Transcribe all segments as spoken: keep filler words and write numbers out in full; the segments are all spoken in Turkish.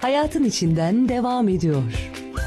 hayatın içinden devam ediyor.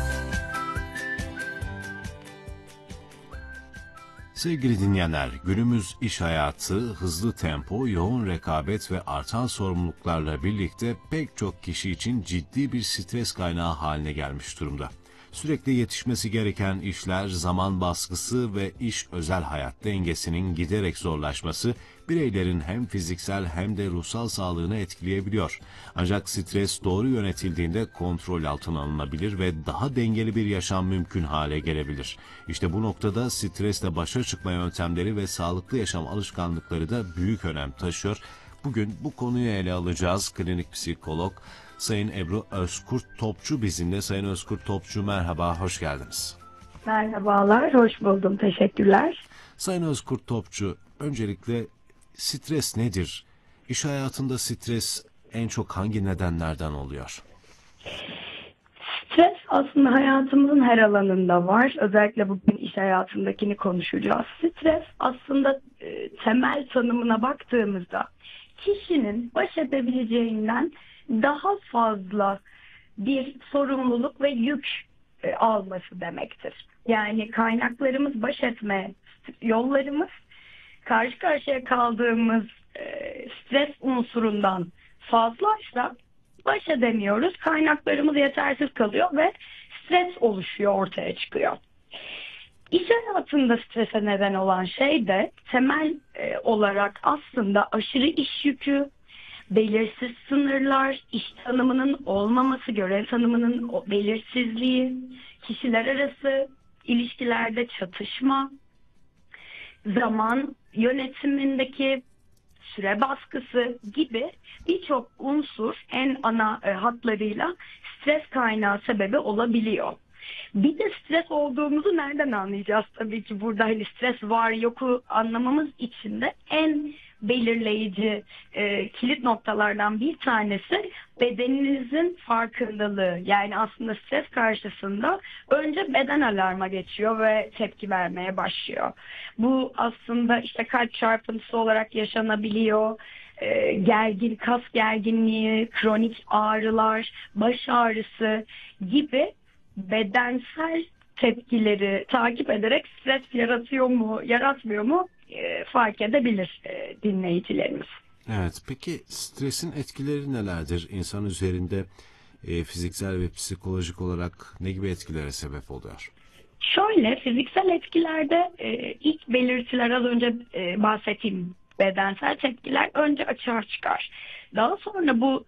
Sevgili dinleyenler, günümüz iş hayatı, hızlı tempo, yoğun rekabet ve artan sorumluluklarla birlikte pek çok kişi için ciddi bir stres kaynağı haline gelmiş durumda. Sürekli yetişmesi gereken işler, zaman baskısı ve iş-özel hayat dengesinin giderek zorlaşması, bireylerin hem fiziksel hem de ruhsal sağlığını etkileyebiliyor. Ancak stres doğru yönetildiğinde kontrol altına alınabilir ve daha dengeli bir yaşam mümkün hale gelebilir. İşte bu noktada stresle başa çıkma yöntemleri ve sağlıklı yaşam alışkanlıkları da büyük önem taşıyor. Bugün bu konuyu ele alacağız. Klinik psikolog Sayın Ebru Özkurt Topçu bizimle. Sayın Özkurt Topçu, merhaba, hoş geldiniz. Merhabalar, hoş buldum. Teşekkürler. Sayın Özkurt Topçu, öncelikle stres nedir? İş hayatında stres en çok hangi nedenlerden oluyor? Stres aslında hayatımızın her alanında var. Özellikle bugün iş hayatındakini konuşacağız. Stres aslında e, temel tanımına baktığımızda kişinin baş edebileceğinden daha fazla bir sorumluluk ve yük e, alması demektir. Yani kaynaklarımız, baş etme yollarımız karşı karşıya kaldığımız e, stres unsurundan fazlaysa baş edemiyoruz. Kaynaklarımız yetersiz kalıyor ve stres oluşuyor, ortaya çıkıyor. İş hayatında strese neden olan şey de temel e, olarak aslında aşırı iş yükü, belirsiz sınırlar, iş tanımının olmaması, görev tanımının belirsizliği, kişiler arası ilişkilerde çatışma, zaman yönetimindeki süre baskısı gibi birçok unsur en ana e, hatlarıyla stres kaynağı sebebi olabiliyor. Bir de stres olduğumuzu nereden anlayacağız? Tabii ki burada hani stres var yoku anlamamız için de en belirleyici e, kilit noktalardan bir tanesi bedeninizin farkındalığı. Yani aslında stres karşısında önce beden alarma geçiyor ve tepki vermeye başlıyor. Bu aslında işte kalp çarpıntısı olarak yaşanabiliyor. E, gergin, kas gerginliği, kronik ağrılar, baş ağrısı gibi bedensel tepkileri takip ederek stres yaratıyor mu, yaratmıyor mu e, fark edebilir e, dinleyicilerimiz. Evet, peki stresin etkileri nelerdir? İnsan üzerinde e, fiziksel ve psikolojik olarak ne gibi etkilere sebep oluyor? Şöyle, fiziksel etkilerde e, ilk belirtiler az önce e, bahsettiğim bedensel tepkiler önce açığa çıkar. Daha sonra bu